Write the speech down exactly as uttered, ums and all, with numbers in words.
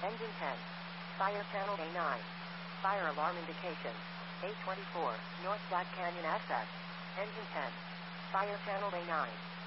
Engine ten. Fire channel A nine. Fire alarm indication. A twenty-four, North Black Canyon access. Engine ten. Fire channel A nine.